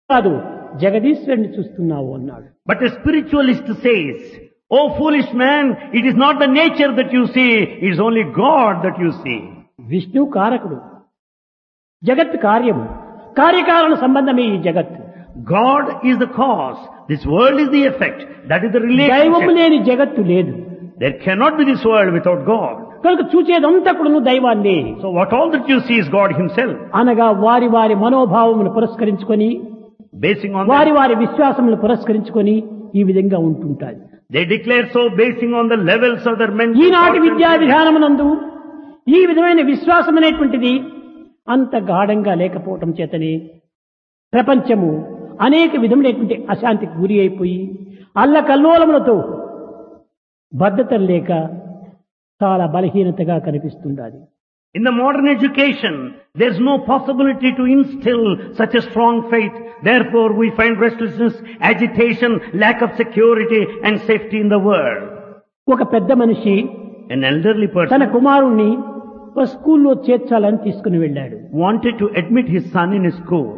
కాదు జగదీశ్వరుని చూస్తున్నావు అన్నాడు. But a spiritualist says, "Oh foolish man, it is not the nature that you see, it is only God that you see." Vishnu కారకుడు, జగత్ కార్యము, కార్యకారణ సంబంధమే ఈ జగత్. God is the cause, this world is the effect, that is the దైవము relationship. లేని జగత్తు లేదు. There cannot be this world without God. కనుక చూచేదంతా కూడా దైవాన్ని. So what all that you see is God himself. అనగా వారి వారి మనోభావమును పురస్కరించుకొని, Basing on వారి that, వారి విశ్వాసములు పురస్కరించుకొని ఈ విధంగా ఉంటుంటారు. they declare so basing on the levels of their mental ఈనాటి thoughts విద్యా and విధానమునందు ఈ విధమైన విశ్వాసం అనేటువంటిది అంత గాఢంగా లేకపోవటం చేతనే ప్రపంచము అనేక విధములైనటువంటి అశాంతికి గురి అయిపోయి అల్లకల్లోలములతో బద్ధతం లేక చాలా బలహీనతగా కనిపిస్తుండాలి. In the modern education, there is no possibility to instill such a strong faith. Therefore, we find restlessness, agitation, lack of security and safety in the world. ఒక పెద్ద మనిషి An elderly తన person కుమారుణ్ణి ఒక స్కూల్లో చేర్చాలని తీసుకుని వెళ్ళాడు. wanted to admit his son in his school.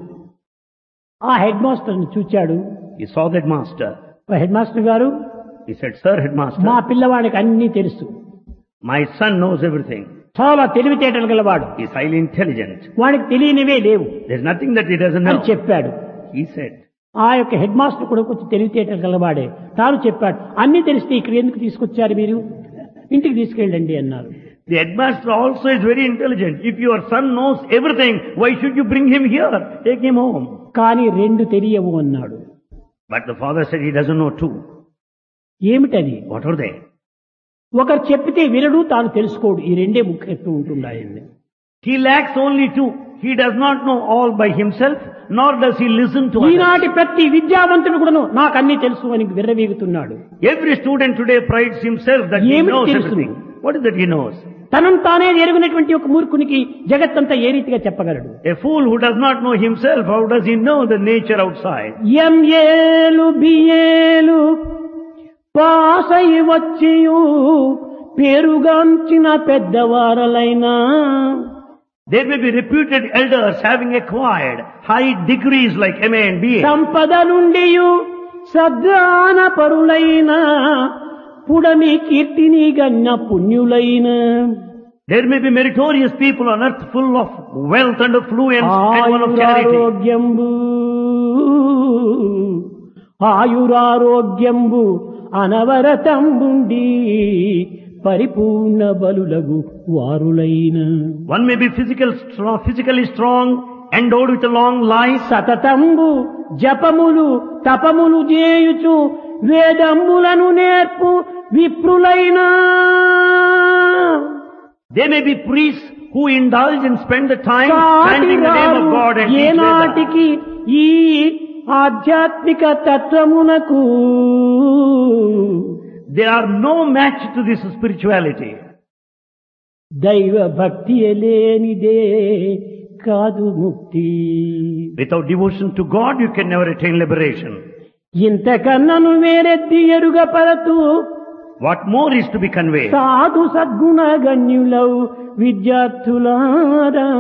ఆ హెడ్ మాస్టర్ని చూచాడు. He saw that master. Head master గారు, He said, "Sir, headmaster, మా పిల్లవాడికి అన్నీ తెలుసు, my son knows everything. చాలా తెలివితేటలు గలవాడు, He is highly intelligent. వాడికి తెలియనివే లేవు There is nothing that he doesn't అని know." చెప్పాడు. He said, ఆ యొక్క హెడ్ మాస్టర్ కూడా కొంచెం తెలివితేటలు గలవాడే. తాను చెప్పాడు, అన్ని తెలిస్తే ఇక్కడ ఎందుకు తీసుకొచ్చారు మీరు, ఇంటికి తీసుకెళ్ళండి అన్నారు. the headmaster also is very intelligent. If your son knows everything, why should you bring him here? Take him home. కానీ రెండు తెలియవు అన్నాడు. But the father said he doesn't know two. ఏమిటది? What are they? ఒకరు చెప్పితే వినడు, తాను తెలుసుకోడు. ఈ రెండే ముఖ్యత్వం ఉంటున్నాయండి. He lacks only two. He does not know all by himself, nor does he listen to others. ఈనాటి ప్రతి విద్యావంతుడు కూడాను నాకు అన్ని తెలుసు అని విర్రవీగుతున్నాడు. Every student today prides himself that he ఏమిటి knows తెలుసు? everything. What is that he knows? తనను తానే ఎరుగునటువంటి ఒక మూర్ఖునికి జగత్తంతా ఏ రీతిగా చెప్పగలడు? A fool who does not know himself, how does he know the nature outside? ఎంఏలు బిఏలు పాసై వచ్చియు పేరుగాంచిన పెద్దవారలైనా There may be reputed elders having acquired high degrees like MA and BA. సంపద నుండియు సద్దాన పరులైన పుడమి కీర్తిని గన్న పుణ్యులైన There may be meritorious people on earth full of wealth and affluence and one of charity. ఆయురారోగ్యంబు అనవరతంబుండి పరిపూర్ణ బలులగు వారులైన One may be physically strong, endowed with a long life. సతతంబు జపములు తపములు చేయుచు వేదములను నేర్పు విప్రులైన They may be priests who indulge and spend the time chanting the name of God and teach Veda. ఏనాటికి ఈ ఆధ్యాత్మిక తత్వమునకు They are no match to this spirituality. దైవ భక్తి లేనిదే కాదు ముక్తి. Without devotion to God, you can never attain liberation. ఇంతకన్నను వేరెత్తి ఎరుగ పరతు What more is to be conveyed? సాధు సద్గుణ గణ్యులవు విద్యార్థులారా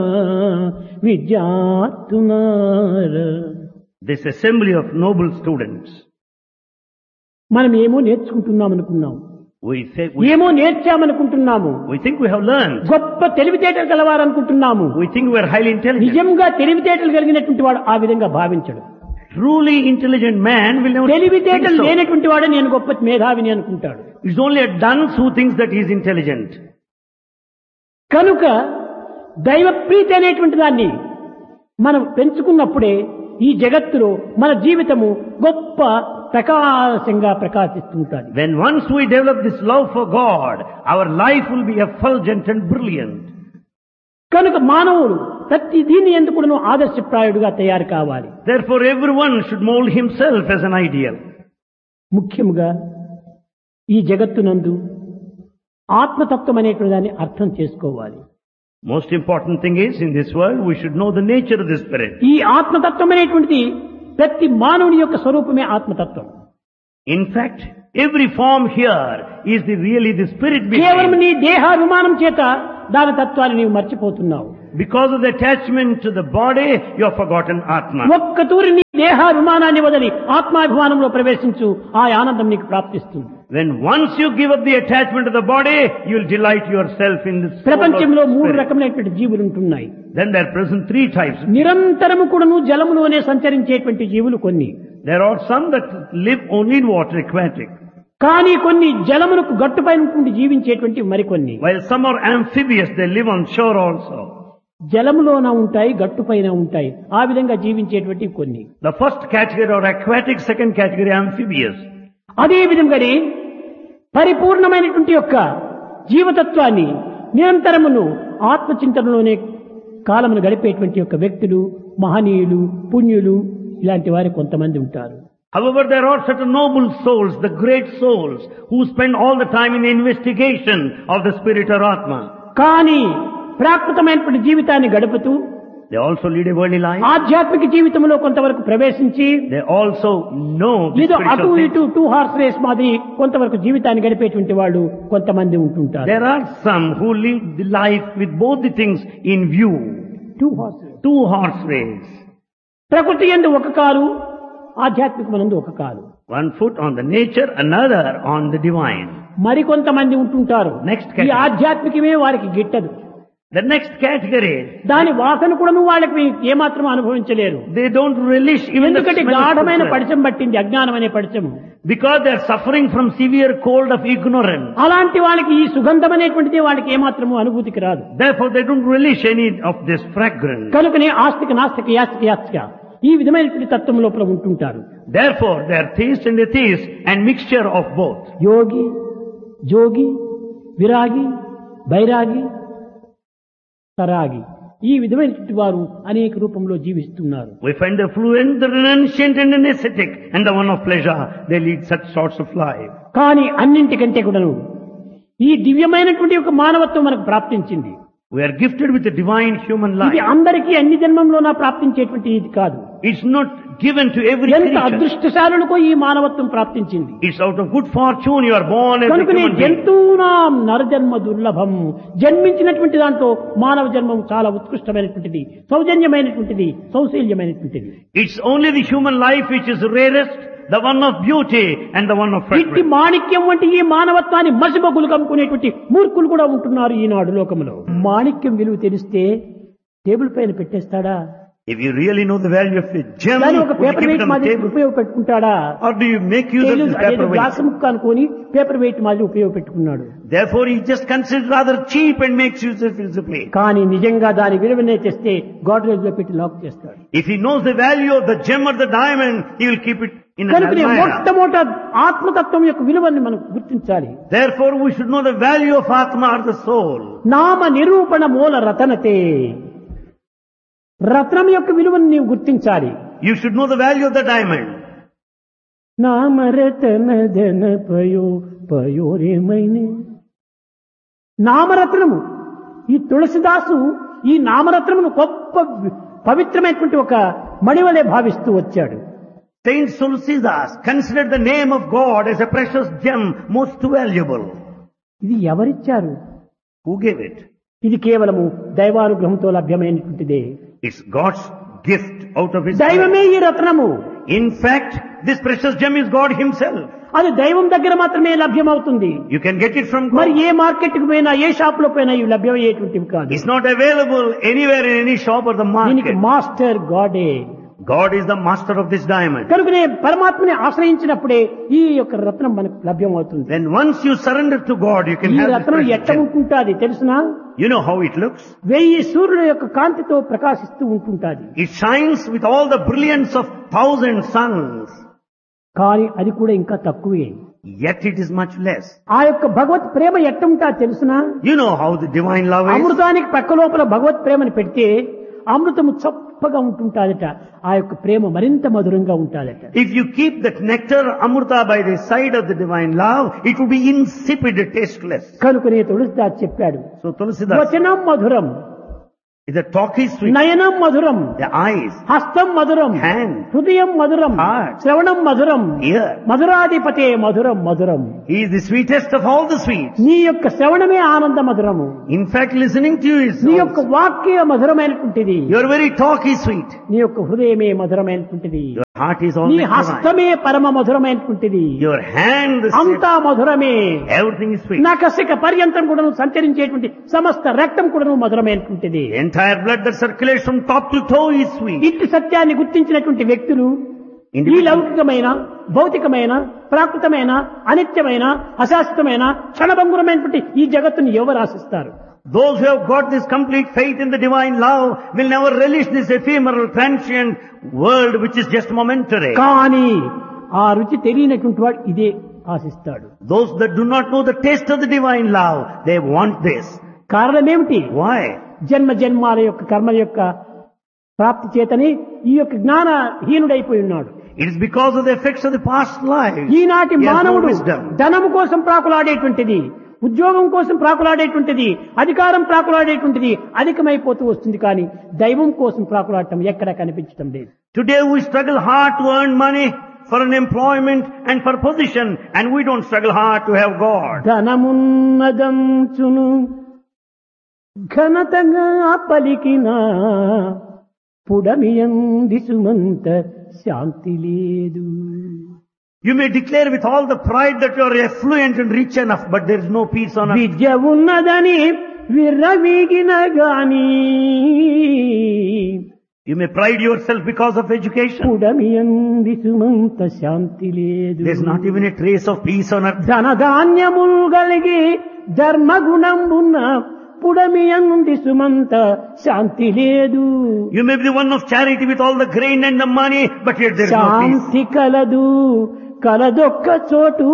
విద్యార్థులారా. This assembly of noble students. మనం ఏమో నేర్చుకుంటున్నాం అనుకున్నాం, We ఏమో నేర్చామనుకుంటున్నాము, think we have learned. గొప్ప తెలివితేటలు కలవారనుకుంటున్నాము. We think we are highly intelligent. నిజంగా తెలివితేటలు కలిగినటువంటి వాడు ఆ విధంగా భావించడు. Truly intelligent man will never think తెలివితేటలు so. లేనటువంటి వాడే నేను గొప్ప మేధావిని అనుకుంటాడు. It's only a dunce who thinks that he is intelligent. కనుక దైవ ప్రీతి అనేటువంటి దాన్ని మనం పెంచుకున్నప్పుడే ఈ జగత్తులో మన జీవితము గొప్ప ప్రకాశంగా ప్రకాశిస్తుంటుంది. When once we develop this love for God, our life will be effulgent and brilliant. కనుక మానవుడు ప్రతి దీని ఎందుకు ఆదర్శప్రాయుడుగా తయారు కావాలి. Therefore everyone should mold himself as an ideal. ముఖ్యంగా ఈ జగత్తునందు ఆత్మతత్వం అనేటువంటి దాన్ని అర్థం చేసుకోవాలి. Most important thing is, in this world, we should know the nature of the spirit. ఈ ఆత్మతత్వం అనేటువంటిది ప్రతి మానవుని యొక్క స్వరూపమే ఆత్మతత్వం. In fact, every form here is really the spirit కేవలం behind. నీ దేహాభిమానం చేత దాని తత్వాన్ని నీవు మర్చిపోతున్నావు. Because of the attachment to the body, you have forgotten Atma. ఒక్క తూరి దేహాభిమానాన్ని వదిలి ఆత్మాభిమానంలో ప్రవేశించు, ఆ ఆనందం నీకు ప్రాప్తిస్తుంది. When once you give up the attachment to the body, you will delight yourself in this soul of ప్రపంచంలో 3 spirit. రకములైనటువంటి జీవులు ఉంటున్నాయి. Then there are present 3 types. నిరంతరము కూడాను జలములోనే సంచరించేటువంటి జీవులు కొన్ని. There are some that live only in water, aquatic, కానీ కొన్ని జలములకు గట్టుపైన ఉండి జీవించేటువంటి మరికొన్ని. while some are amphibious, they live on shore also. జలములోన ఉంటాయి, గట్టుపైన ఉంటాయి. ఆ విధంగా జీవించేటువంటి కొన్ని. The first category are aquatic, second category amphibious. అదే విధంగానే పరిపూర్ణమైనటువంటి యొక్క జీవతత్వాన్ని నిరంతరమును ఆత్మచింతనలోనే కాలమును గడిపేటువంటి యొక్క వ్యక్తులు, మహనీయులు, పుణ్యులు, ఇలాంటి వారు కొంతమంది ఉంటారు. However, there are certain noble souls, the great souls, who spend all the time in the investigation of the spirit or Atma. కానీ ప్రాకృతమైనటువంటి జీవితాన్ని గడుపుతూ They also lead a worldly life. ఆధ్యాత్మిక జీవితంలో కొంతవరకు ప్రవేశించి They also know the ఏదో అటు spiritual ఇటు things. 2 హార్స్ రేస్ మాదిరి కొంతవరకు జీవితాన్ని గడిపేటువంటి వాళ్ళు కొంతమంది ఉంటుంటారు. There are some who live the life with both the things in view. 2 horse race. 2 horse race. ప్రకృతి యందు ఒక కాలు, ఆధ్యాత్మికమనందు ఒక కాలు. One foot on the nature, another on the divine. మరికొంతమంది ఉంటుంటారు. Next ఈ category. ఆధ్యాత్మికమే వారికి గిట్టదు. The next category is, దాని వాసన కూడాను వాళ్ళకి ఏమాత్రం అనుభవించలేరు. they don't relish even the ఎందుకంటే smell of గాఢమైన food. పడిచం పట్టింది, అజ్ఞానం అనే పడిచము. Because they are suffering from severe cold of ignorance. అలాంటి వాళ్ళకి ఈ సుగంధం అనేటువంటిది వాళ్ళకి ఏమాత్రము అనుభూతికి రాదు. Therefore they don't relish any of this fragrance. కనుకనే ఆస్తిక నాస్తిక యాస్తిక యాస్తిక ఈ విధమైనటువంటి తత్వం లోపల ఉంటుంటారు. Therefore they are theist and atheist and mixture of both. యోగి, జోగి, విరాగి, బైరాగి, సరాగి ఈ విధమైనటువంటి వారు అనేక రూపంలో జీవిస్తున్నారు. We find the fluent, the renunciant and an ascetic and the one of pleasure. They lead such sorts of life. కానీ అన్నింటికంటే కూడాను ఈ దివ్యమైనటువంటి ఒక మానవత్వం మనకు ప్రాప్తించింది. We are gifted with a divine human ఇది life. అందరికీ అన్ని జన్మంలోనా ప్రాప్తించేటువంటి ఇది కాదు. It's not given to every ఎంత creature. అదృష్టశాలులకో ఈ మానవత్వం ప్రాప్తించింది. It's out of good fortune you are born as a కనుకనే human being. జంతువునాం నరజన్మ దుర్లభం. జన్మించినటువంటి దాంట్లో మానవ జన్మం చాలా ఉత్కృష్టమైనటువంటిది, సౌజన్యమైనటువంటిది, సౌశల్యమైనటువంటిది. It's only the human life which is rarest, the one of beauty and the one of ఇట్టి fragrance. మాణిక్యం వంటి ఈ మానవత్వాన్ని మసిబొగ్గులు కమ్ముకునేటువంటి మూర్ఖులు కూడా ఉంటున్నారు ఈనాడు లోకంలో. మాణిక్యం విలువ తెలిస్తే టేబుల్ పైన పెట్టేస్తాడా? If you really know the value of a gem, దాని ఒక would you paper keep it wait on the మాదిరి table? ఉపయోగపెట్టుకుంటాడా? Or do you make use of this paperweight? Glass ముక్క అనుకొని పేపర్ వెయిట్ మాదిరి ఉపయోగపెట్టుకున్నాడు. Therefore he just considers rather cheap and makes use of his plate. కానీ నిజంగా దాని విలువనే తెస్తే గాడ్రేజ్ లో పెట్టి లాక్ చేస్తాడు. If he knows the value of the gem or the diamond, he will keep it in an కనుక almirah. మొట్టమొదట ఆత్మతత్వం యొక్క విలువని మనం గుర్తించాలి. Therefore we should know the value of Atma or the soul. నామ నిరూపణ మూల రతనతే. రత్నం యొక్క విలువను నీవు గుర్తించాలి. You should know the value of the diamond. నామరతన ధన పయోరేమైనే. నామరత్నము ఈ తులసిదాసు ఈ నామరత్నమును గొప్ప పవిత్రమైనటువంటి ఒక మణివలే భావిస్తూ వచ్చాడు. Saint Tulsidas considered the name of God as a precious gem, most valuable. ఇది ఎవరిచ్చారు? Who gave it? ఇది కేవలము దైవానుగ్రహంతో లభ్యమైనటువంటిదే. It's God's gift out of His దైవమే ఈ రత్నము. In fact, this precious gem is God Himself. అది దైవం దగ్గర మాత్రమే లభ్యమవుతుంది. You can get it from మరి God. ఏ మార్కెట్ కు పోయినా ఏ షాప్ లో పోయినా ఇవి లభ్యమయ్యేటువంటివి కాదు. It's not available anywhere in any shop or the దీనికి market. Master గాడే. God is the master of this diamond. కనుకనే పరమాత్మని ఆశ్రయించినప్పుడే ఈ యొక్క రత్నం మనకు లభ్యమవుతుంది. Then once you surrender to God, you can ఈ have this రత్నం precious ఎట్లా gem. ఉంటుంటాది తెలుసునా? You know how it looks? 1000 సూర్యుల యొక్క కాంతితో ప్రకాశిస్తూ ఉంటుంటాది. It shines with all the brilliance of 1000 suns. కానీ అది కూడా ఇంకా తక్కువే. Yet it is much less. ఆ యొక్క భగవత్ ప్రేమ ఎట్టుంటా తెలుసునా? You know how the divine love is? అమృతానికి పక్క లోపల భగవత్ ప్రేమను పెడితే అమృతము చప్పగా ఉంటుంటాదట. ఆ యొక్క ప్రేమ మరింత మధురంగా ఉంటాదట. If you keep that nectar, Amrita, by the side of the divine love, it will be insipid, tasteless. కనుకనే తులసిదాస్ చెప్పాడు, So Tulsidas, వచనం మధురం The talk is sweet. నయనం మధురం, The eyes, హస్తం మధురం, hand, హృదయం మధురం, heart, శ్రవణం మధురం, ear. మధురాధిపతే మధురం మధురం. He is the sweetest of all the sweets. నీ యొక్క శ్రవణమే ఆనంద మధురము. In fact, listening to you is నీ యొక్క వాక్య మధురమైనటువంటిది. your very talk is sweet. నీ యొక్క హృదయమే మధురమైనటువంటిది. Your heart is నీ always divine. హస్తమే పరమ మధురమైనటువంటిది. Your hand, the అంతా మధురమే. everything is sweet. నకసిక పర్యంతం కూడా సంచరించేటువంటి సమస్త రక్తం కూడా మధురమైనటువంటిది. The entire blood that circulates from top to toe is sweet. ఇట్టి సత్యాన్ని గుర్తించినటువంటి వ్యక్తులు ఈ Individual- లౌకికమైన, భౌతికమైన, ప్రాకృతమైన, అనిత్యమైన, అశాశ్వతమైన, క్షణభంగురమైనటువంటి ఈ జగత్తును ఎవరు ఆశిస్తారు? Those who have got this complete faith in the divine love will never relish this ephemeral, transient world which is just momentary. కానీ ఆ రుచి తెలియనటువంటి వాడు ఇదే ఆశిస్తాడు. Those that do not know the taste of the divine love, they want this. కారణం ఏమిటి? Why? జన్మ జన్మాల యొక్క కర్మల యొక్క ప్రాప్తి చేతని ఈ యొక్క జ్ఞానహీనుడైపోయి ఉన్నాడు. It is because of the effects of the past life. ఈనాటి He has no మానవుడు wisdom. ధనము కోసం ప్రాకులాడేటువంటిది, ఉద్యోగం కోసం ప్రాకులాడేటువంటిది, అధికారం ప్రాకులాడేటువంటిది అధికమైపోతూ వస్తుంది. కానీ దైవం కోసం ప్రాకులాడటం ఎక్కడ కనిపించడం లేదు. Today we struggle hard to earn money for an employment and for position, and we don't struggle hard to have God. ధనమున్నదంచును ఘనతగా పలికిన పుడమియంది సుమంత శాంతి లేదు. You may declare with all the pride that you are affluent and rich enough, but there is no peace on earth. విద్య ఉన్నదని విర్రవీగిన గాని You may pride yourself because of education. పుడమియంది Sumantha శాంతి లేదు. There is not even a trace of peace on earth. ధనధాన్యములు కలిగి ధర్మగుణంబున్న పుడమియంది సుమంత శాంతి లేదు. You may be the one of charity with all the grain and the money, but yet there is no peace. శాంతి కలదు కలదొక్క చోటు,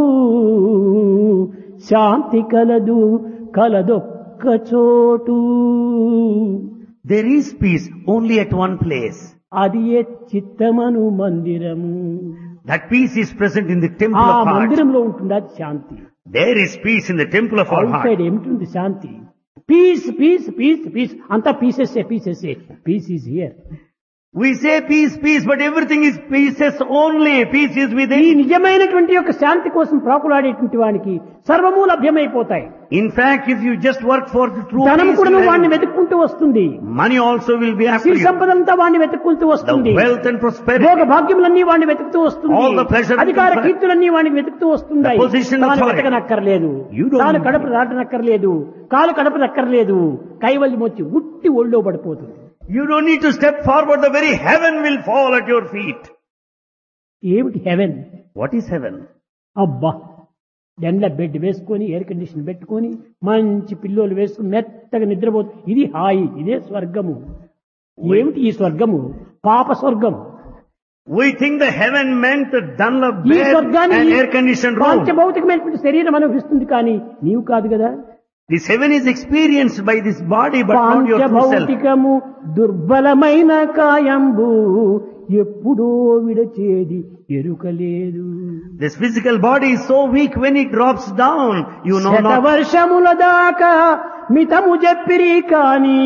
శాంతి కలదు కలదొక్క చోటు. There is peace only at one place. అది ఏ చిత్తమను మందిరము. That peace is present in the ఆ temple of heart. మందిరంలో ఉంటుంది అది శాంతి. There is peace in the temple of our out heart. Side ఏమిటి శాంతి? పీస్ పీస్ పీస్ పీస్ అంతా pieces pieces. Piece is here. We say peace, peace, but everything is pieces only. Peace is ఈ within. నిజమైనటువంటి యొక్క శాంతి కోసం ప్రాకులాడేటువంటి వానికి సర్వము లభ్యమైపోతాయి. In fact, if you just work for the true ధనం peace, కూడా you వాడిని have- వెతుక్కుంటూ వస్తుంది. money also will be after Siri you. సంపదంతా వాడిని వెతుక్కుంటూ The వస్తుంది. wealth and prosperity. భోగ భాగ్యములన్నీ వాడిని వెతుకుతూ వస్తుంది. All the pleasure- అధికార కీర్తులన్నీ వాడిని వెతుకుతూ వస్తున్నాయి. The position of తాను authority. వెతకనక్కర్లేదు, You don't తాను need కడప దాటనక్కర్లేదు, కాలు కడపనక్కర్లేదు. కైవల్యం వచ్చి ఉట్టి ఒళ్ళో పడిపోతుంది. You don't need to step forward. The very heaven will fall at your feet. ఏమిటి హెవెన్? What is heaven? అబ్బా, ఎండ బెడ్ వేసుకొని ఎయిర్ కండిషన్ పెట్టుకొని మంచి పిల్లోలు వేసుకుని మెత్తగా నిద్రపోతు, ఇది హాయి, ఇదే స్వర్గము. ఏమిటి ఈ స్వర్గము? పాప స్వర్గం. We think the heaven meant the Dunlop ఈ bed స్వర్గాన్ని and air conditioned room. పాంచభౌతికమైనటువంటి శరీరం అనుభవిస్తుంది, కానీ నీవు కాదు కదా. This heaven is experienced by this body, but not your true self. పాంచభౌతికము దుర్బలమైన కాయంబు ఎప్పుడో విడచేది ఎరుకలేదు. This physical body is so weak when it drops down, you know not. శతవర్షముల దాకా మితము చెప్పిరి కాని,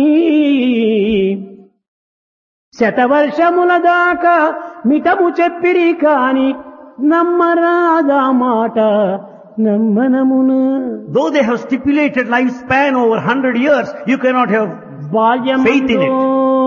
శతవర్షముల దాకా మితము చెప్పిరి కాని నమ్మరాదా మాట నమ్మనమున. Though they have stipulated lifespan over 100 years, you cannot have faith in it. బాల్యమందో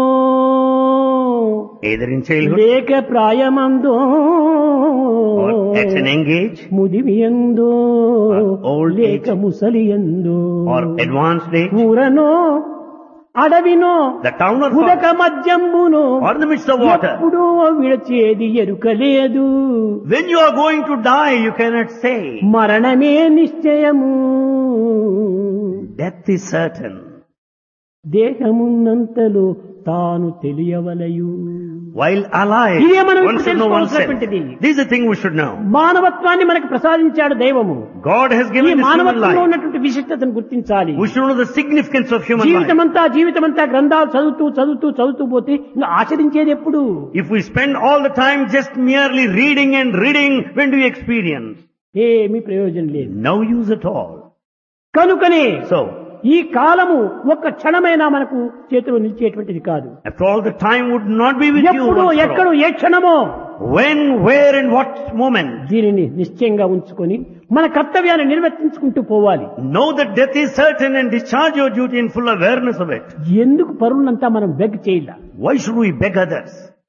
Either in childhood లేక ప్రాయమందో or at an young age ముదిమియందో or old లేక age ముసలియందో or advanced age, ఊరనో అడవినో the town or ఉదక forest మధ్యంబును or in the midst of water. ఎప్పుడూ విడచేది ఎరుకలేదు. When you are going to die, you cannot say. మరణమే నిశ్చయము. Death is certain. దేహమున్నంతలో తాను తెలియవలయు. While alive, ఇదే మనం one should know oneself. తెలుసుకోవాల్సినటువంటిది. This is the thing we should know. మానవత్వాన్ని మనకు ప్రసాదించాడు దైవము. God has ఈ given this human మానవత్వంలో life. ఉన్నటువంటి విశిష్టతను గుర్తించాలి. We should know the significance of human life. జీవితమంతా గ్రంథాలు చదువుతూ పోతే ఇంకా ఆచరించేది ఎప్పుడు? If we spend all the time just merely reading and reading, when do we experience? ఏమీ ప్రయోజనం లేదు. No use at all. కనుకనే So, ఈ కాలము ఒక్క క్షణమైనా మనకు చేతిలో నిలిచేటువంటిది కాదు. After all, the time would not be with you. ఎప్పుడు once for ఎక్కడో all. A క్షణమో When, where and what moment. దీనిని నిశ్చయంగా ఉంచుకొని మన కర్తవ్యాన్ని నిర్వర్తించుకుంటూ పోవాలి. Know that death is certain and discharge your duty in full awareness of it. ఎందుకు పరులంతా మనం బెగ్ చేయాలి? Why should we beg others?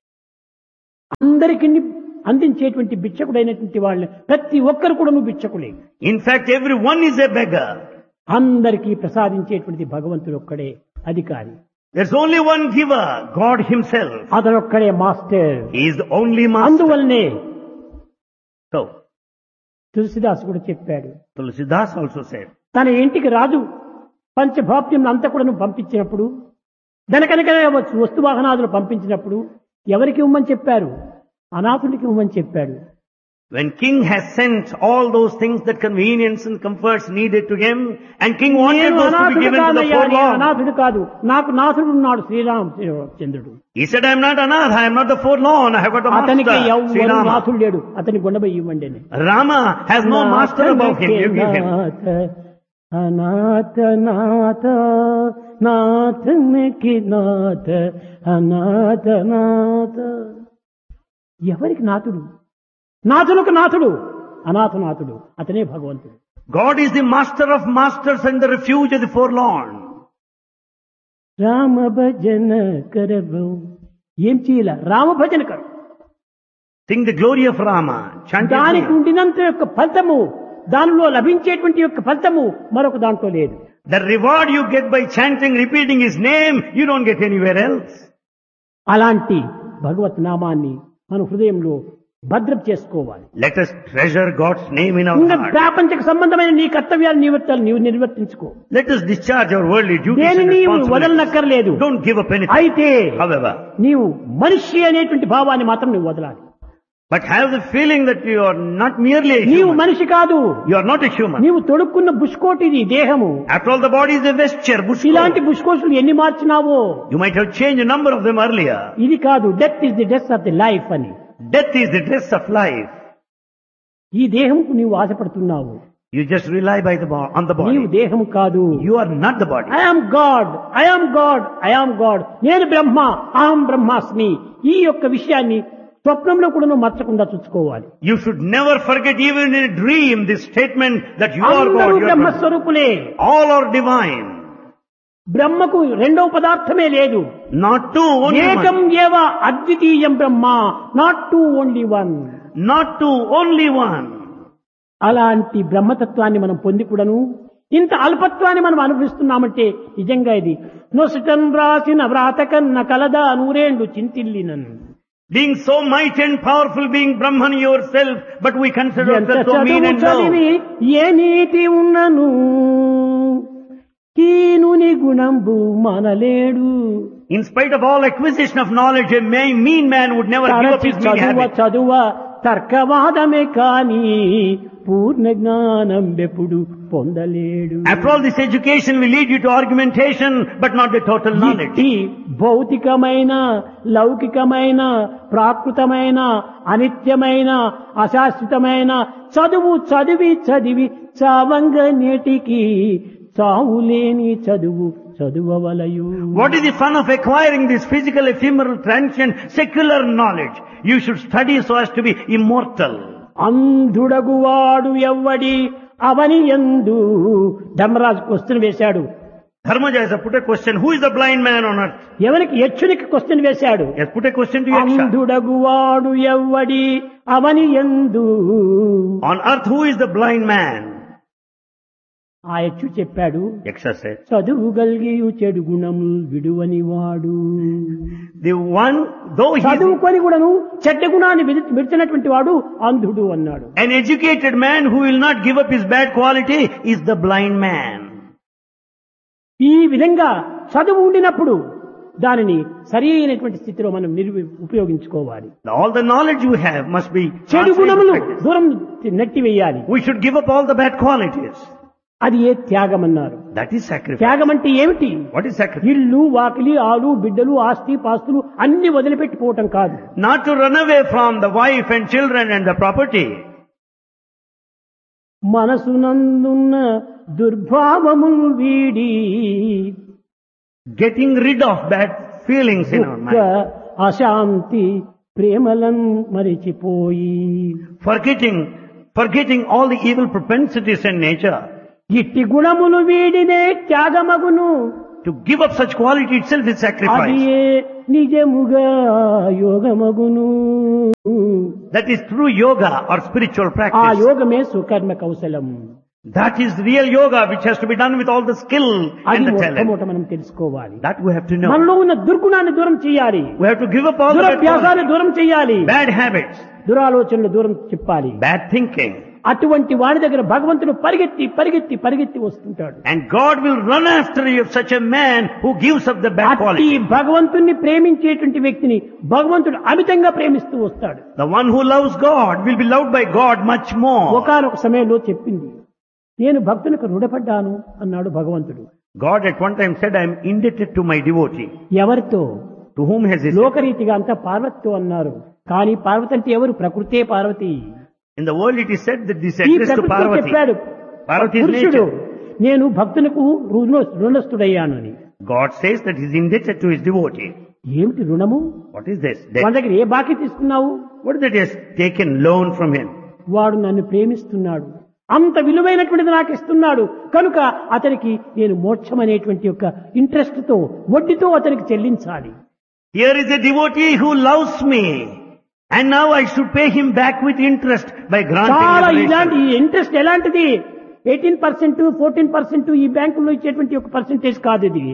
అందరికీ అందించేటువంటి భిక్షకుడైనటువంటి వాళ్ళని ప్రతి ఒక్కరు కూడా నువ్వు భిక్షకులే. In fact, everyone is a beggar. అందరికీ ప్రసాదించేటువంటి భగవంతుడు ఒక్కడే అధికారి. There's only one giver, God himself. అతనొక్కడే master. He is the only master. అందువల్లనే So, తులసిదాస్ కూడా చెప్పాడు, Tulsidas also said, తన ఇంటికి రాజు పంచభాప్యం అంతా కూడా నువ్వు పంపించినప్పుడు, ధనకనక వస్తు వాహనాదులు పంపించినప్పుడు ఎవరికి ఇవ్వమని చెప్పారు? అనాథుడికి ఇవ్వమని చెప్పాడు. when king has sent all those things, that convenience and comforts needed to him, and king wanted నేను those to be అనాథుడు given to the కాదయ్యా, నేను forlorn. అనాథుడు కాదు, నాకు నాథుడు ఉన్నాడు శ్రీరామచంద్రుడు. He said, I am not anath, I am not the forlorn, I have got a అతనికి master, ఎవరు Sri Rama. నాథుడు లేడు, అతని గుండెపై ఇవ్వండి అని. Rama has no master above him, you give him. అనాథ నాథ నాథనికి నాథ అనాథ నాథ. ఎవరికి నాథుడు? నాథులకు నాథుడు, అనాథనాథుడు అతనే భగవంతుడు. God is the master of masters and the refuge of the forlorn. Rama భజన కరవు. ఏం చేయాల? రామ భజన కరు. Sing the glory of Rama, chant his దానికి name. ఉండినంత యొక్క ఫలితము, దానిలో లభించేటువంటి యొక్క ఫలితము మరొక దాంట్లో లేదు. The reward you get by chanting, repeating his name, you don't get anywhere else. అలాంటి భగవత్ నామాన్ని మన హృదయంలో భద్రం చేసుకోవాలి. Let us treasure God's name in our ఇంకా heart. ప్రాపంచిక సంబంధమైన నీ కర్తవ్యాలు నీవు నిర్వర్తించుకో. Let us discharge our worldly duties దేని and నీవు responsibilities. వదలనక్కర్లేదు. Don't give up anything. అయితే However, నీవు మనిషి అనేటువంటి భావాన్ని మాత్రం నువ్వు వదలాలి. but have the feeling that you are not merely a నీవు human. మనిషి కాదు, You are not a human. నీవు తొడుక్కున్న బుష్కోటిది దేహము. After all, the body is a vesture, ఇలాంటి bushcoat. బుష్కోట్లు ఎన్ని మార్చినావో. You might have changed a number of them earlier. ఇది కాదు, death is the dress of the life అని. Death is the dress of life. ఈ దేహంకు నీవు ఆశపడుతున్నావు. You just rely on the నీవు body. దేహము కాదు. You are not the body. I am God, I am God, I am God. నేను బ్రహ్మ, అహం బ్రహ్మాస్మి. ఈ యొక్క విషయాన్ని స్వప్నంలో కూడా నువ్వు మర్చకుండా చూసుకోవాలి. You should never forget even in a dream this statement that you are అందరూ God. You are Brahma. బ్రహ్మస్వరూపులే. All are divine. బ్రహ్మకు రెండవ పదార్థమే లేదు. Not two, only ఏకం one. ఏవ అద్వితీయం బ్రహ్మ, not two, only one. Not two, only one. అలాంటి బ్రహ్మతత్వాన్ని మనం పొంది కూడాను ఇంత అల్పత్వాన్ని మనం అనుభవిస్తున్నామంటే నిజంగా ఇది నొసటన్ రాసిన వ్రాత కన్న కలదా నూరేండు చింతిల్లినన్. Being so mighty and powerful, being Brahman yourself, but we consider ఎంత ourselves so mean చదువు and చదివి low. ఏ నీతి ఉన్నను కీనుని గుణంబు మనలేడు. In spite of all acquisition of knowledge, a mean man would never give up తరచి his mean చదువ habit. చదువ తర్కవాదమే కాని పూర్ణ జ్ఞానం ఎప్పుడు పొందలేడు. After all, this education will lead you to argumentation, but not the total knowledge. ఇట్టి భౌతికమైన, లౌకికమైన, ప్రాకృతమైన, అనిత్యమైన, అశాశ్వతమైన చదువు చదివి చదివి చావంగ నేటికి చావులేని చదువు చదువవలయు. What is the fun of acquiring this physical, ephemeral, transient, secular knowledge? You should study so as to be immortal. అంధుడగువాడు ఎవ్వడి అవని యందు. Dharmaraju question వేశాడు. Dharmaja has put a question, who is the blind man on earth? ఎవరికి? యక్షునికి question వేశాడు. He has put a question to Yaksha. అంధుడగువాడు ఎవ్వడి అవని యందు. On earth, who is the blind man? ఆ యక్షు చెప్పాడు, Yaksha said, చదువు గల్గియు చెడు గుణములు విడువని వాడు. the one, though he is చదువుకొని కూడాను చెడ్డ గుణాన్ని విడిచినటువంటి వాడు అంధుడు అన్నాడు. an educated man who will not give up his bad quality is the blind man. ఈ విధంగా చదువు ఉండినప్పుడు దానిని సరి అయినటువంటి స్థితిలో మనం ఉపయోగించుకోవాలి. All the knowledge you have must be చెడు గుణములు translated. దూరం నెట్టివేయాలి. We should give up all the bad qualities. అది ఏ త్యాగం అన్నారు. That is sacrifice. త్యాగం అంటే ఏమిటి? What is sacrifice? ఇల్లు, వాకిలి, ఆలు, బిడ్డలు, ఆస్తి పాస్తులు అన్ని వదిలిపెట్టిపోవటం కాదు. Not to run away from the wife and children and the property. మనసునందున్న దుర్భావములు వీడి getting rid of bad feelings in our దుఃఖ mind, అశాంతి ప్రేమలం మరిచిపోయి forgetting all the evil propensities in nature. ఇట్టి గుణములు వీడినే త్యాగమగును To give up such quality itself is అది sacrifice. నిజముగా యోగమగును. That is true yoga or spiritual ఆ practice. యోగమే సుకర్మ కౌశలం. That is real yoga which has to be done with all the skill అది and the talent. మొట్టమొదట మనం తెలుసుకోవాలి. That we have to know. మనలో ఉన్న దుర్గుణాన్ని దూరం చేయాలి, We have to give up all the bad దురభ్యాసాన్ని qualities, దూరం చేయాలి, bad habits, దురాలోచనలు దూరం చెప్పాలి. bad thinking. అటువంటి వాడి దగ్గర భగవంతుడు పరిగెత్తి పరిగెత్తి పరిగెత్తి వస్తుంటాడు. And God will run after you, such a man who gives up the bad అట్టి quality. భగవంతుణ్ణి ప్రేమించేటువంటి వ్యక్తిని భగవంతుడు అమితంగా ప్రేమిస్తూ వస్తాడు. The one who loves God will be loved by God much more. ఒకానొక సమయంలో చెప్పింది, నేను భక్తునికి రుణపడ్డాను అన్నాడు భగవంతుడు. God at one time said, I am indebted to my devotee. ఎవరితో? To whom has he said? లోకరీతిగా అంతా పార్వతితో అన్నారు. కానీ పార్వతి అంటే ఎవరు? ప్రకృతే Parvati. In the world it is said that this ఈ addressed to ప్రకృతితో Parvati. చెప్పాడు Parvati is పురుషుడు, nature. నేను భక్తులకు రుణస్థుడయ్యాను అని. God says that he is indebted to his devotee. ఏమిటి రుణము? What is this? మన Debt. దగ్గర ఏ బాకీ తీసుకున్నావు? What is that he has taken loan from him? వాడు నన్ను ప్రేమిస్తున్నాడు, అంత విలువైనటువంటిది నాకు ఇస్తున్నాడు కనుక అతనికి నేను మోక్షం అనేటువంటి యొక్క ఇంట్రెస్ట్ తో వడ్డీతో అతనికి చెల్లించాలి. Here is a devotee who loves me. And now I should pay him back with interest by granting చాలా liberation. ఇలాంటి ఇంట్రెస్ట్ ఎలాంటిది? 18%, 14% ఈ బ్యాంకుల్లో ఇచ్చేటువంటి ఒక పర్సెంటేజ్ కాదు ఇది.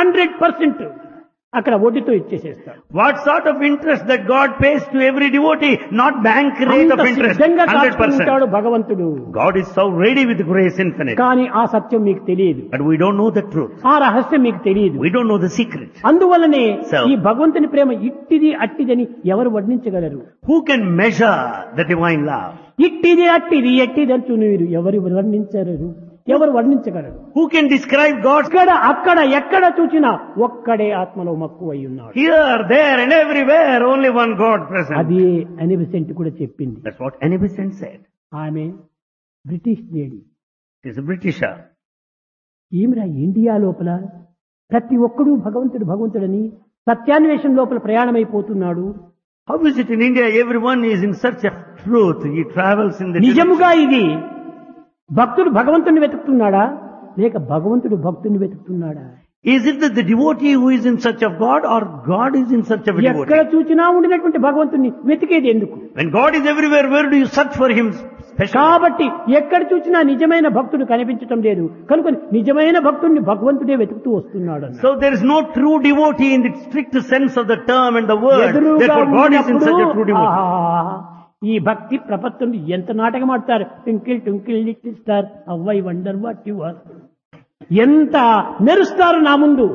100% అక్కడ వడ్డీతో ఇచ్చేసేస్తాడు. What sort of interest that God pays to every devotee? Not bank rate అంత of interest. సిద్ధంగా 100%. కాచుకుంటాడు భగవంతుడు. God is so ready with grace infinite. కానీ ఆ సత్యం మీకు తెలియదు, But we don't know the truth. ఆ రహస్యం మీకు తెలియదు. We don't know the secret. అందువల్లనే So- ఈ భగవంతుని ప్రేమ ఇట్టిది అట్టిదని ఎవరు వర్ణించగలరు? Who can measure the divine love? ఇట్టిది అట్టిది ఎట్టిది అంటూ మీరు ఎవరు వర్ణించరు, ఎవరు వర్ణించగలరు? Who can describe God's ఇక్కడ అక్కడ ఎక్కడ చూచినా ఒక్కడే ఆత్మలో మక్కువై ఉన్నాడు. here, there and everywhere? Only one God present. అది అనిబిసెంట్ కూడా చెప్పింది. That's what Annie Besant said. ఆమె British lady. She's a Britisher. ఈమెరా India లోపల ప్రతి ఒక్కడూ భగవంతుడు భగవంతుడని సత్యాన్వేషణ లోపల ప్రయాణమైపోతున్నాడు. How is it in India? Everyone is in search of truth. He travels in the నిజముగా ఇది భక్తుడు భగవంతుని వెతుకుతున్నాడా లేక భగవంతుడు భక్తుని వెతుకుతున్నాడా? Is it that the devotee who is in search of God or God is in search of a ఎక్కడ devotee? చూచినా ఉండినటువంటి భగవంతుని వెతికేది ఎందుకు? When God is everywhere, where do you search for Him specially? కాబట్టి ఎక్కడ చూచినా నిజమైన భక్తుడు కనిపించటం లేదు కనుక నిజమైన భక్తుడిని భగవంతుడే వెతుకుతూ వస్తున్నాడు అన్నాడు. So there is no true devotee in the strict sense of the term and the word. ఎదురుగా Therefore God is in ఉన్నప్పుడు, such a true devotee. ఆహా, ఈ భక్తి ప్రపత్తుని ఎంత నాటకం ఆడతారు. Twinkle twinkle little star how I wonder what you are. ఎంత మెరుస్తారు నా ముందు.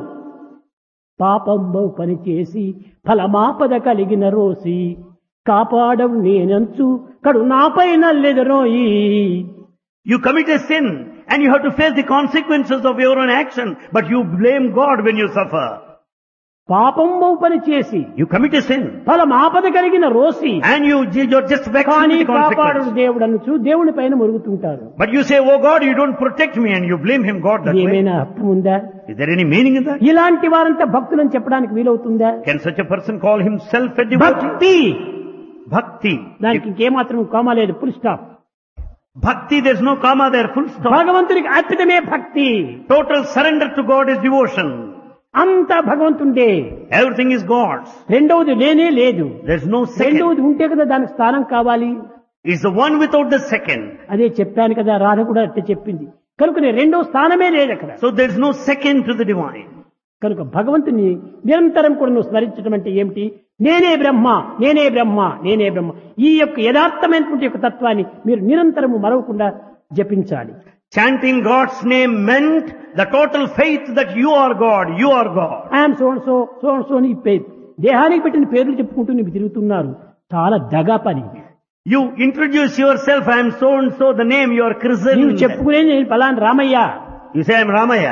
పాపంబౌ పని చేసి ఫలమాపద కలిగిన రోసి కాపాడవు నేనంచు కడు నాపై నల్లెదరోయి. You commit a sin and you have to face the consequences of your own action, but you blame God when you suffer. పాపంబౌ పని చేసి You commit a sin ఫలమాపద కలిగిన Rosy and you're just vexed కానీ with the కాపాడు consequence. దేవుడు అనొచ్చు దేవుని పైన మురుగుతుంటారు. But you say, oh God, you don't protect me, and you blame Him, God, that way. ఏమైనా అర్థం ఉందా? Is there any meaning in that? ఇలాంటి వారంతా భక్తులని చెప్పడానికి వీలవుతుందా? Can such a person call himself a devotee? భక్తి Bhakti. దానికి ఇంకేమాత్రం comma లేదు, full stop. Bhakti, there's no comma there, full stop. భగవంతునికి అర్పితమే భక్తి. Total surrender to God is devotion. అంతా భగవంతుండే. Everything is God's. రెండవది లేనే లేదు. There's no second. రెండవది ఉంటే కదా దానికి స్థానం కావాలి. It's the one without the second. అదే చెప్పాను కదా, రాధ కూడా అట్టే చెప్పింది. కనుక రెండో స్థానమే లేదు అక్కడ. So there's no second to the divine. కనుక భగవంతుని నిరంతరం కూడా నువ్వు స్మరించడం అంటే ఏమిటి? నేనే బ్రహ్మ, నేనే బ్రహ్మ, నేనే బ్రహ్మ. ఈ యొక్క యథార్థమైనటువంటి యొక్క తత్వాన్ని మీరు నిరంతరము మరవకుండా జపించాలి. Chanting God's name meant the total faith that you are God, you are God. I'm so and so, so and so అని దేహానికి పెట్టిన పేర్లు చెప్పుకుంటూ నీకు తిరుగుతున్నారు. చాలా దగా పని. You introduce yourself, I am so and so, the name you are నీవు christened. చెప్పుకునే నేను ఫలానా Ramayya. You say I am Ramaya.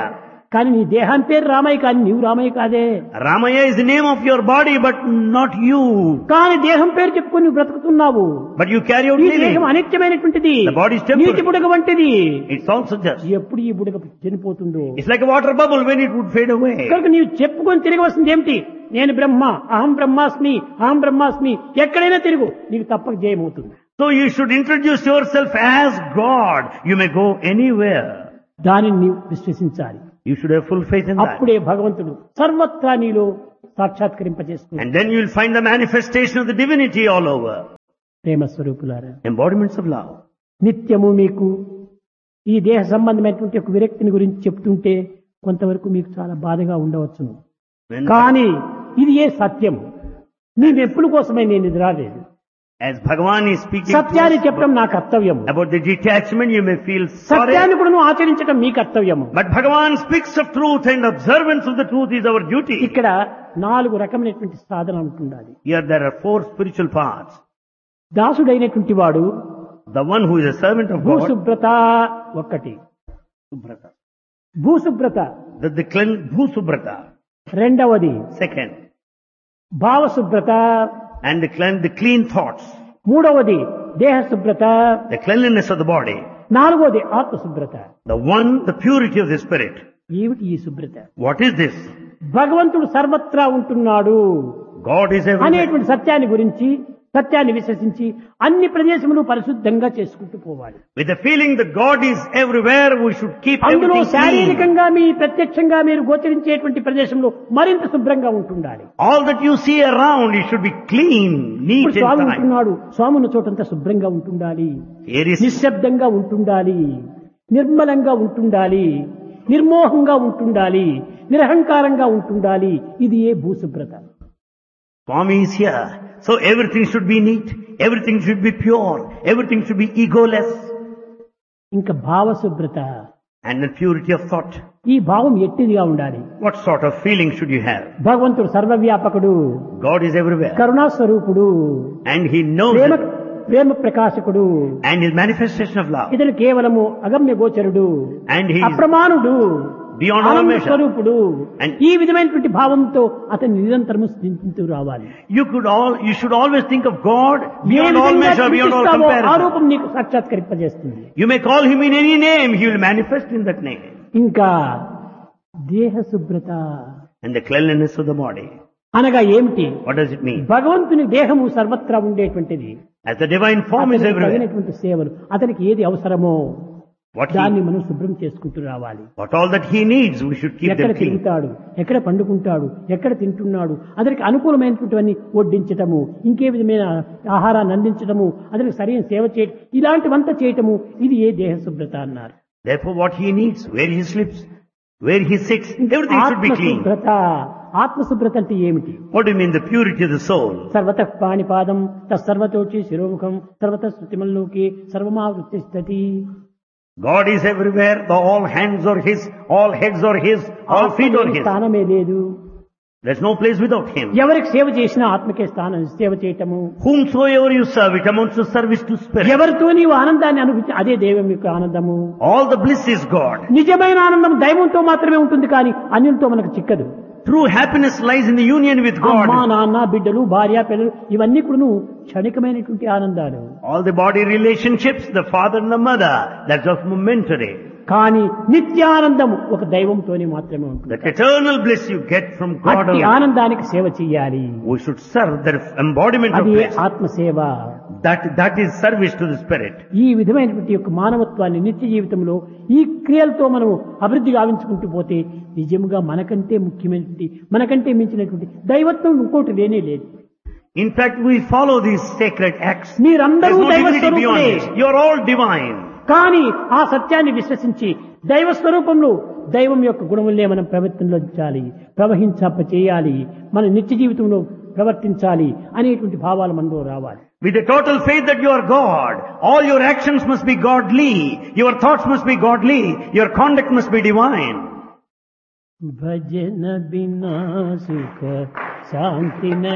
కానీ నీ దేహాన్ని పేరు రామయ్య, కానీ నీవు రామయ్య కాదే. Ramaya is the name of your body, but not you. కానీ దేహం పేరు చెప్పుకొని నువ్వు బ్రతుకుతున్నావు. But you carry out ఈ living. దేహం అనిత్యమైనటువంటిది, The body is temporary. నీటి బుడగ వంటిది. It's also just. ఎప్పుడు ఈ బుడగ చనిపోతుందో. It's like a water bubble when it would fade away. కనుక నీవు చెప్పుకొని తిరిగి వస్తుంది ఏమిటి? నేను బ్రహ్మ, అహం బ్రహ్మాస్మి, అహం బ్రహ్మాస్మి. ఎక్కడైనా తిరుగు, నీకు తప్పక జయమవుతుంది. So you should introduce yourself as God. You may go anywhere. దానిని నీవు విశ్వసించాలి. You should have full faith in that. అప్పుడే భగవంతుడు సర్వత్రా నీలో సాక్షాత్కరింపజేస్తుంది. And then you will find the manifestation of the divinity all over. ప్రేమ స్వరూపులారా, Embodiments of love. నిత్యము మీకు ఈ దేహ సంబంధమైనటువంటి ఒక విరక్తిని గురించి చెప్తుంటే కొంతవరకు మీకు చాలా బాధగా ఉండవచ్చును. కానీ ఇది ఏ సత్యం. నీ మెప్పుల కోసమే నేను ఇది రాలేదు. As Bhagavan is speaking సత్యాన్ని చెప్పడం నా కర్తవ్యం. about the detachment, you may feel sorry. సత్యాన్ని కూడా నువ్వు ఆచరించడం మీ కర్తవ్యము. But Bhagavan speaks of truth, and observance of the truth is our duty. ఇక్కడ 4 రకమైనటువంటి సాధన ఉంటుండాలి. Here there are 4 spiritual paths. దాసుడైనటువంటి వాడు The one who is a servant of God. భూశుభ్రత ఒకటి. భూశుభ్రత. The Bhusubrata. రెండవది Second. భావశుభ్రత. And the clean thoughts. మూడవది దేహ శుభ్రత. The cleanliness of the body. నాలుగవది ఆత్మశుభ్రత. The purity of the spirit. ఏమిటి ఈ శుభ్రత? What is this? భగవంతుడు సర్వత్రా ఉంటున్నాడు God is everywhere. అనేటువంటి సత్యాన్ని గురించి, సత్యాన్ని విశ్వసించి అన్ని ప్రదేశములు పరిశుద్ధంగా చేసుకుంటూ పోవాలి. With the feeling that God is everywhere, we should keep అందులో everything clean. శారీరకంగా మీ ప్రత్యక్షంగా మీరు గోచరించేటువంటి ప్రదేశంలో మరింత శుభ్రంగా ఉంటుండాలి. All that you see around, it should be clean, neat ఇప్పుడు and స్వామి tidy. ఉంటున్నాడు, స్వామి ఉన్న చోటంతా శుభ్రంగా ఉంటుండాలి, Here is నిశ్శబ్దంగా ఉంటుండాలి, నిర్మలంగా ఉంటుండాలి, నిర్మోహంగా ఉంటుండాలి, నిరహంకారంగా ఉంటుండాలి. ఇది ఏ భూశుభ్రత. Swami is here. So everything should be neat, everything should be pure, everything should be egoless. ఇంకా భావశుభ్రత. And the purity of thought. ఈ భావం ఎట్టిదిగా ఉండాలి. What sort of feeling should you have? భగవంతుడు సర్వవ్యాపకుడు, God is everywhere. కరుణాస్వరూపుడు, And He knows Prema it. Prema ప్రకాశకుడు, And His manifestation of love. ఇతను కేవలము అగమ్య గోచరుడు, And He is అప్రమాణుడు, beyond all ఆనంద measure. స్వరూపుడు. And ఈ విధమైనటువంటి భావంతో అతను నిరంతరము స్థితించు రావాలి. You should always think of God A beyond all విధంగా measure, beyond all చింతిస్తావో ఆ comparison. రూపం నీకు సాక్షాత్కరింపజేస్తుంది. You may call Him in any name, He will manifest in that name. ఇంకా దేహ శుభ్రత And the cleanliness of the body. అనగా ఏమిటి? What does it mean? భగవంతుని దేహము సర్వత్రా ఉండేటువంటిది. As the divine form is అతనికి everywhere. తగినటువంటి సేవలు, అతనికి ఏది అవసరమో దాన్ని What మనం శుభ్రం చేసుకుంటూ రావాలి. all that He needs, we should keep ఎక్కడ them clean. తిరుగుతాడు, ఎక్కడ పండుకుంటాడు, ఎక్కడ తింటున్నాడు, అతనికి అనుకూలమైనటువంటివన్నీ వడ్డించటము, ఇంకే విధమైన ఆహారాన్ని అందించడము, అతనికి సరైన సేవ చేయటం, ఇలాంటివంతా చేయటము, ఇది ఏ దేహ శుభ్రత అన్నారు. Therefore what He needs, where He sleeps, where He sits, everything should be clean. ఆత్మశుభ్రత. ఆత్మశుభ్రత అంటే ఏమిటి? What do you mean, the purity of the soul? సర్వతః పాణిపాదం తస్సర్వతోచి శిరోముఖం సర్వతః శృతిమల్లోకి సర్వమావృత్తి స్థితి. God is everywhere, all hands are His, all heads are His, all feet are His. స్థానమే లేదు. There's no place without Him. ఎవరికి సేవ చేసినా ఆత్మకే స్థానం, సేవ చేయటము. Whomsoever you serve, it amounts to service to spirit. ఎవరితో నీవు ఆనందాన్ని అనుభవించి అదే దైవం యొక్క ఆనందము. All the bliss is God. నిజమైన ఆనందం దైవంతో మాత్రమే ఉంటుంది, కానీ అన్యులతో మనకు చిక్కదు. True happiness lies in the union with అమ్మా, God. నాన్న, బిడ్డలు, భార్య, పిల్లలు, ఇవన్నీ కూడా క్షణికమైనటువంటి ఆనందాలు. All the body relationships, the father and the mother, that's just momentary. కానీ నిత్యానందం ఒక దైవంతోనే మాత్రమే ఉంటుంది. That eternal bliss you get from God అట్టి alone. ఆనందానికి సేవ చెయ్యాలి. We should serve the embodiment of అది bliss. ఆత్మసేవ. That is service to the spirit. ఈ విధమైనటువంటి యొక్క మానవత్వాన్ని నిత్య జీవితంలో ఈ క్రియలతో మనం అభివృద్ధి గావించుకుంటూ పోతే నిజంగా మనకంటే ముఖ్యమైనటువంటి, మనకంటే మించినటువంటి దైవత్వం ఇంకోటి లేనే లేదు. In fact, we follow these sacred acts. మీరందరూ There's no దైవ divinity beyond స్వరూపులే. this. You're all divine. కానీ ఆ సత్యాన్ని విశ్వసించి దైవ స్వరూపంలో దైవం యొక్క గుణములనే మనం ప్రవర్తించాలి, చేయాలి, మన నిత్య జీవితంలో ప్రవర్తించాలి అనేటువంటి భావాలు మనలో రావాలి. With the total faith that you are God, all your actions must be godly, your thoughts must be godly, your conduct must be divine. భజన బినా సుఖ శాంతి